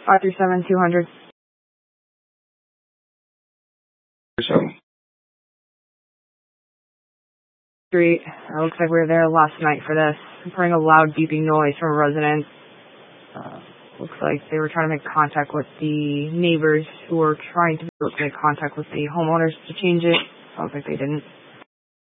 537-200. Street. It looks like we were there last night for this. I'm hearing a loud beeping noise from a resident. Looks like they were trying to make contact with the neighbors who were trying to make contact with the homeowners to change it. Sounds like they didn't.